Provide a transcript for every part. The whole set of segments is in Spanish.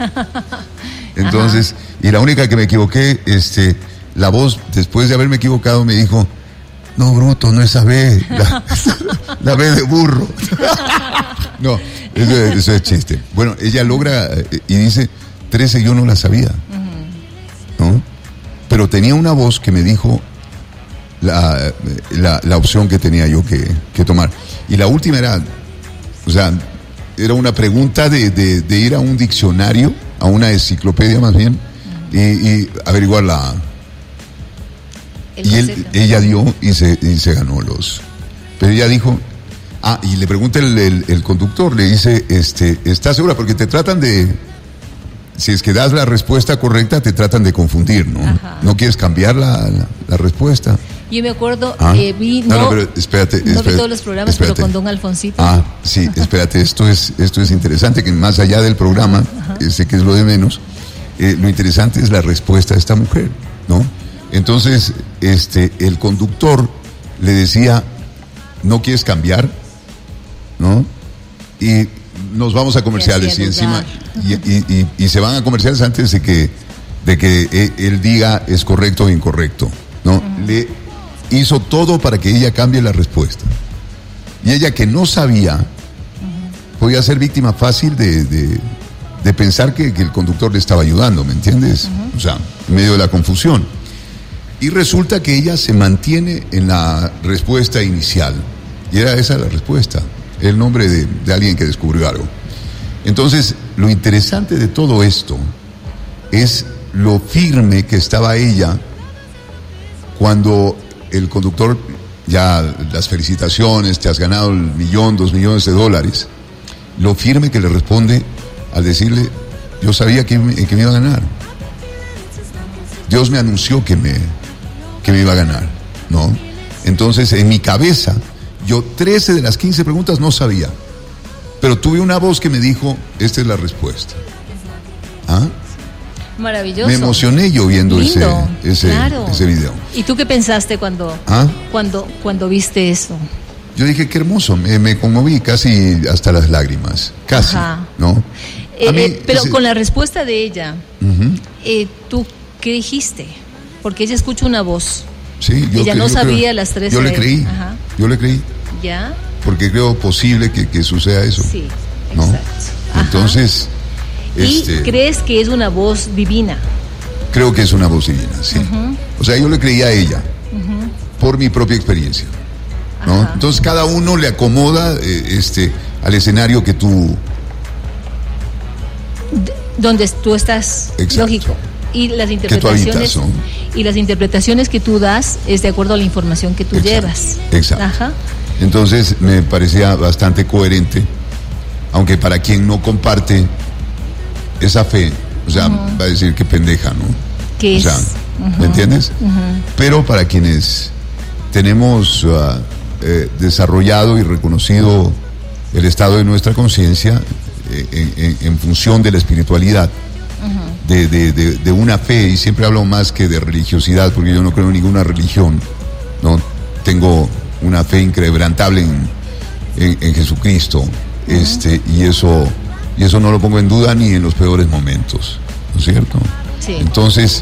Entonces, y la única que me equivoqué, la voz, después de haberme equivocado, me dijo, no, bruto, no esa B, la B de burro. No, eso es chiste. Bueno, ella logra y dice, 13 yo no la sabía, ¿no? Pero tenía una voz que me dijo la opción que tenía yo que tomar. Y la última era, o sea, era una pregunta de ir a un diccionario, a una enciclopedia más bien, y averiguar ella dio y se ganó los. Pero ella dijo, y le pregunta el conductor, le dice, ¿estás segura? Porque te tratan de, si es que das la respuesta correcta, te tratan de confundir, ¿no? Ajá. No quieres cambiar la respuesta. Yo me acuerdo, pero espérate, no vi todos los programas, pero con don Alfonsito. Sí, espérate, esto es interesante, que más allá del programa, sé que es lo de menos, lo interesante es la respuesta de esta mujer, ¿no? Entonces, el conductor le decía, ¿no quieres cambiar? ¿No? Y nos vamos a comerciales y encima, y se van a comerciales antes de que él diga es correcto o incorrecto, ¿no? Le hizo todo para que ella cambie la respuesta. Y ella, que no sabía, podía ser víctima fácil de pensar que el conductor le estaba ayudando, ¿me entiendes? O sea, en medio de la confusión. Y resulta que ella se mantiene en la respuesta inicial. Y era esa la respuesta, el nombre de alguien que descubrió algo. Entonces, lo interesante de todo esto es lo firme que estaba ella cuando el conductor, ya las felicitaciones, te has ganado $1, 2 millones de dólares, lo firme que le responde al decirle, yo sabía que me iba a ganar. Dios me anunció que me iba a ganar, ¿no? Entonces, en mi cabeza, yo 13 de las 15 preguntas no sabía, pero tuve una voz que me dijo, esta es la respuesta. Maravilloso. Me emocioné yo viendo ese video. ¿Y tú qué pensaste cuando viste eso? Yo dije, qué hermoso, me conmoví casi hasta las lágrimas, casi, ¿no? Pero con la respuesta de ella, ¿tú qué dijiste? Porque ella escucha una voz. Sí, ella no sabía las 13. Yo le creí. Yo le creí. ¿Ya? Porque creo posible que suceda eso. Sí, ¿no? exacto. Entonces, ¿y crees que es una voz divina? Creo que es una voz divina, sí. O sea, yo le creí a ella por mi propia experiencia, ¿no? Entonces, cada uno le acomoda al escenario que tú... donde tú estás. Exacto. Lógico. Y las interpretaciones que tú habitas, ¿no? Y las interpretaciones que tú das es de acuerdo a la información que tú llevas. Exacto. Entonces me parecía bastante coherente, aunque para quien no comparte esa fe, o sea, va a decir que pendeja, ¿no? ¿Qué es? O sea, ¿me entiendes? Pero para quienes tenemos desarrollado y reconocido el estado de nuestra conciencia en función de la espiritualidad, de una fe, y siempre hablo más que de religiosidad, porque yo no creo en ninguna religión, no tengo una fe inquebrantable en Jesucristo, y eso no lo pongo en duda ni en los peores momentos, ¿no es cierto? Sí. Entonces,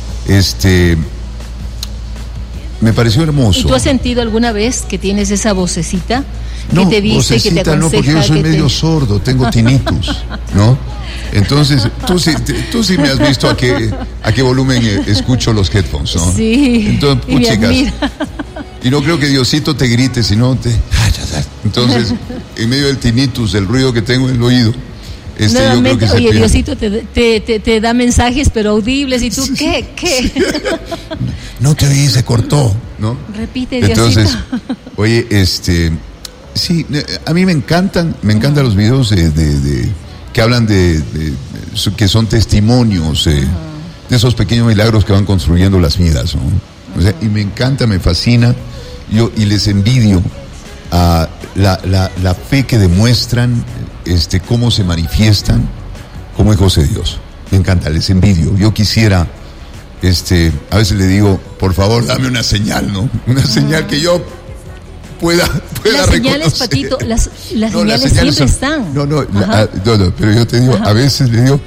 me pareció hermoso. ¿Y tú has sentido alguna vez que tienes esa vocecita que no, te dice, que te aconseja? No, porque yo soy medio sordo, tengo tinnitus, ¿no? Entonces, tú sí me has visto a qué volumen escucho los headphones, ¿no? Sí. Entonces, chicas, y no creo que Diosito te grite, sino entonces, en medio del tinnitus, del ruido que tengo en el oído, nuevamente, yo creo que Diosito te da mensajes, pero audibles, y tú, ¿qué? No te oí, se cortó, ¿no? Repite, Diosito. Entonces, oye, sí, a mí me encantan los videos que hablan que son testimonios de esos pequeños milagros que van construyendo las vidas, ¿no? O sea, y me encanta, me fascina, y les envidio a la fe que demuestran, cómo se manifiestan como hijos de Dios. Me encanta, les envidio. Yo quisiera, a veces le digo, por favor, dame una señal, ¿no? Una señal que yo pueda las señales, reconocer. Patito, las señales siempre están. No, pero yo te digo, a veces le digo,